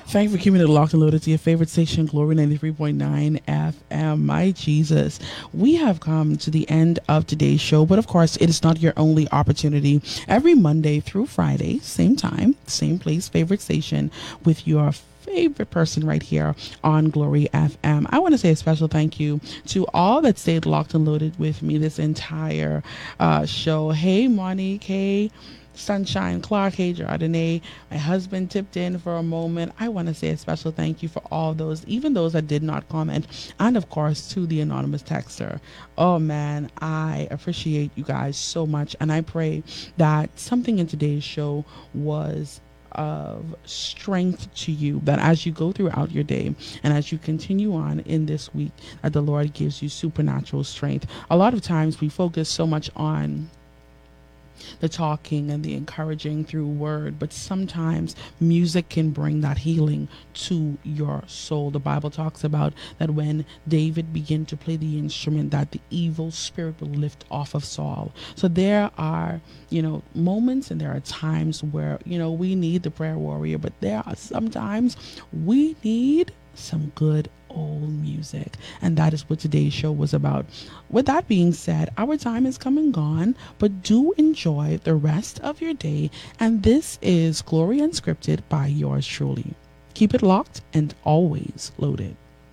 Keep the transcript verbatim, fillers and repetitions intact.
Thank you for keeping it locked and loaded to your favorite station, Glory ninety-three point nine F M. My Jesus. We have come to the end of today's show, but of course, it is not your only opportunity. Every Monday through Friday, same time, same place, favorite station, with your favorite person right here on Glory F M. I want to say a special thank you to all that stayed locked and loaded with me this entire uh, show. Hey, Monique. Hey, Sunshine Clark. Hey, Jardine. My husband tipped in for a moment. I want to say a special thank you for all those, even those that did not comment, and of course to the anonymous texter. Oh man, I appreciate you guys so much, and I pray that something in today's show was of strength to you, that as you go throughout your day and as you continue on in this week, that the Lord gives you supernatural strength. A lot of times we focus so much on the talking and the encouraging through word, but sometimes music can bring that healing to your soul. The Bible talks about that when David began to play the instrument, that the evil spirit will lift off of Saul. So there are, you know, moments and there are times where, you know, we need the prayer warrior, but there are sometimes we need some good old music, and that is what today's show was about. With that being said, our time is come and gone, but do enjoy the rest of your day, and this is Glory Unscripted by yours truly. Keep it locked and always loaded.